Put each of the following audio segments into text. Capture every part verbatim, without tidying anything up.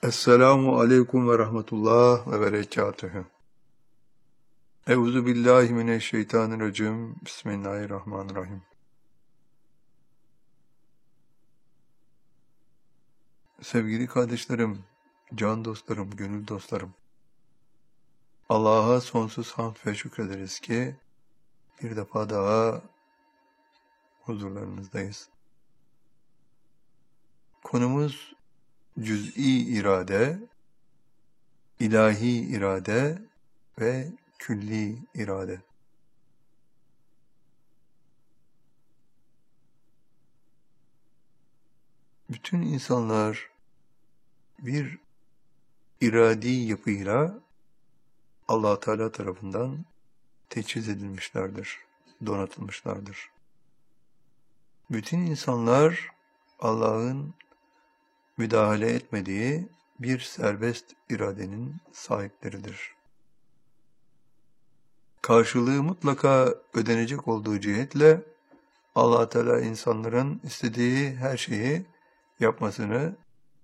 Esselamu aleyküm ve rahmetullah ve berekatühü. Euzu billahi mineşşeytanirracim. Bismillahirrahmanirrahim. Sevgili kardeşlerim, can dostlarım, gönül dostlarım. Allah'a sonsuz hamd ve şükrederiz ki bir defa daha huzurlarınızdayız. Konumuz cüz'i irade, ilahi irade ve külli irade. Bütün insanlar bir iradi yapıyla Allah Teala tarafından teçhiz edilmişlerdir, donatılmışlardır. Bütün insanlar Allah'ın müdahale etmediği bir serbest iradenin sahipleridir. Karşılığı mutlaka ödenecek olduğu cihetle Allah Teala insanların istediği her şeyi yapmasını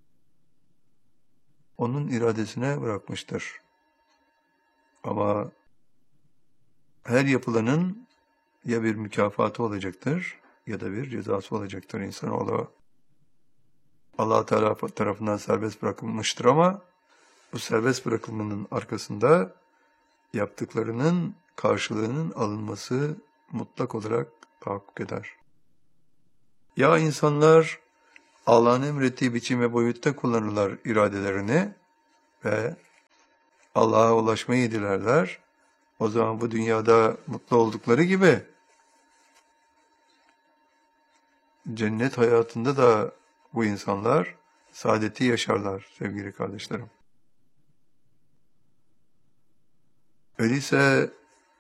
onun iradesine bırakmıştır. Ama her yapılanın ya bir mükafatı olacaktır ya da bir cezası olacaktır. İnsanoğlu Allah Teala tarafından serbest bırakılmıştır ama bu serbest bırakılmanın arkasında yaptıklarının karşılığının alınması mutlak olarak tahakkuk eder. Ya insanlar Allah'ın emrettiği biçim ve boyutta kullanırlar iradelerini ve Allah'a ulaşmayı dilerler. O zaman bu dünyada mutlu oldukları gibi cennet hayatında da bu insanlar saadeti yaşarlar sevgili kardeşlerim. Öyleyse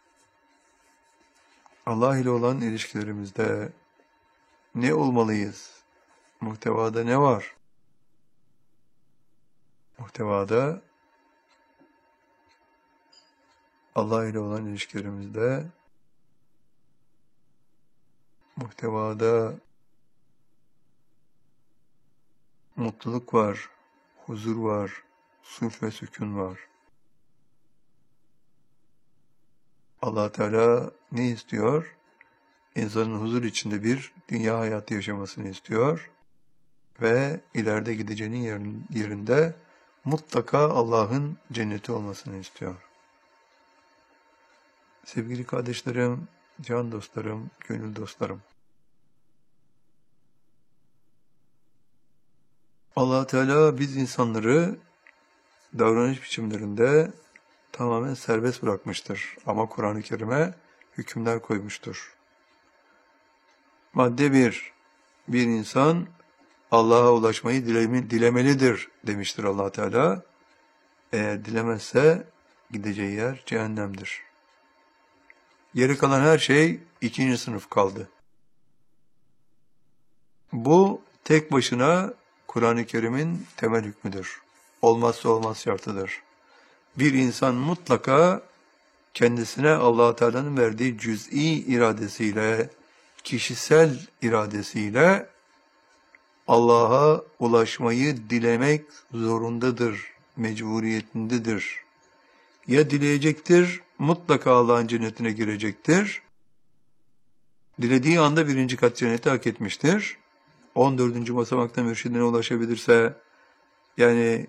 Allah ile olan ilişkilerimizde ne olmalıyız? Muhtevada ne var? Muhtevada Allah ile olan ilişkilerimizde muhtevada mutluluk var, huzur var, sulh ve sükun var. Allah Teala ne istiyor? İnsanın huzur içinde bir dünya hayatı yaşamasını istiyor ve ileride gideceğinin yerinde mutlaka Allah'ın cenneti olmasını istiyor. Sevgili kardeşlerim, can dostlarım, gönül dostlarım. Allah Teala biz insanları davranış biçimlerinde tamamen serbest bırakmıştır. Ama Kur'an-ı Kerim'e hükümler koymuştur. Madde bir, bir insan Allah'a ulaşmayı dileme, dilemelidir demiştir Allah Teala. Eğer dilemezse gideceği yer cehennemdir. Geri kalan her şey ikinci sınıf kaldı. Bu tek başına Kur'an-ı Kerim'in temel hükmüdür. Olmazsa olmaz şartıdır. Bir insan mutlaka kendisine Allah Teala'nın verdiği cüz'i iradesiyle, kişisel iradesiyle Allah'a ulaşmayı dilemek zorundadır, mecburiyetindedir. Ya dileyecektir, mutlaka Allah'ın cennetine girecektir. Dilediği anda birinci kat cenneti hak etmiştir. on dördüncü basamakta mürşidine ulaşabilirse, yani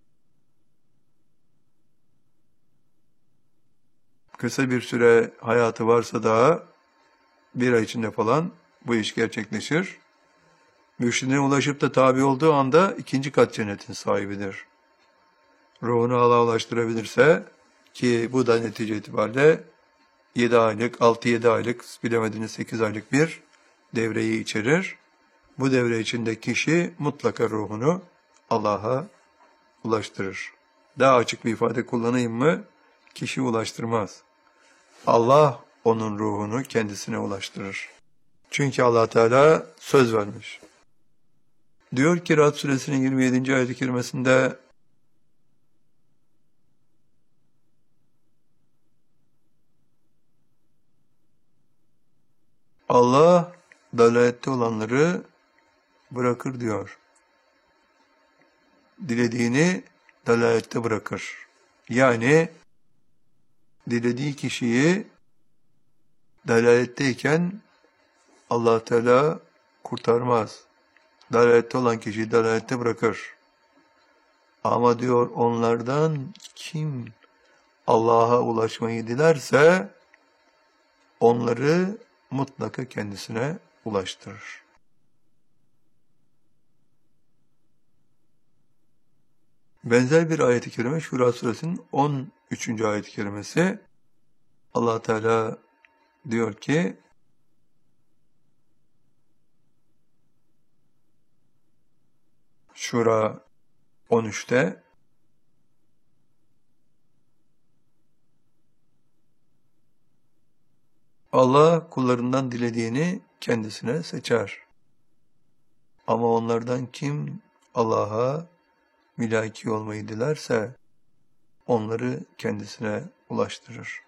kısa bir süre hayatı varsa daha bir ay içinde falan bu iş gerçekleşir. Mürşidine ulaşıp da tabi olduğu anda ikinci kat cennetin sahibidir. Ruhunu Allah'a ulaştırabilirse, ki bu da netice itibariyle yedi aylık, altı yedi aylık, bilemediniz sekiz aylık bir devreyi içerir. Bu devre içinde kişi mutlaka ruhunu Allah'a ulaştırır. Daha açık bir ifade kullanayım mı? Kişi ulaştırmaz. Allah onun ruhunu kendisine ulaştırır. Çünkü Allah Teala söz vermiş. Diyor ki Ra'd suresinin yirmi yedinci ayet-i kerimesinde Allah dalalette olanları bırakır diyor. Dilediğini dalalette bırakır. Yani dilediği kişiyi dalaletteyken Allah Teala kurtarmaz. Dalalette olan kişiyi dalalette bırakır. Ama diyor onlardan kim Allah'a ulaşmayı dilerse onları mutlaka kendisine ulaştırır. Benzer bir ayet-i kerime Şura suresinin on üçüncü ayet-i kerimesi. Allah Teala diyor ki Şura on üçte Allah kullarından dilediğini kendisine seçer. Ama onlardan kim Allah'a mülaki olmayı dilerse onları kendisine ulaştırır.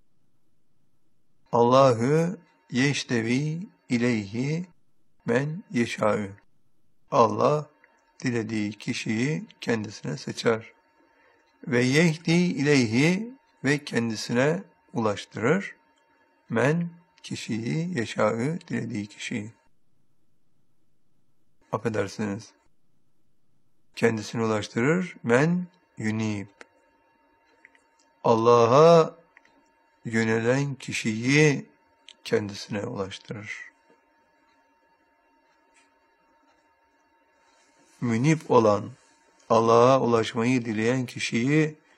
Allahu yeştevi ileyhi men yeşâ'ü. Allah dilediği kişiyi kendisine seçer. Ve yehdi ileyhi ve kendisine ulaştırır. Men kişiyi yeşâ'ü dilediği kişiyi. Affedersiniz. Kendisine ulaştırır. Men yunib. Allah'a yönelen kişiyi kendisine ulaştırır. Münip olan, Allah'a ulaşmayı dileyen kişiyi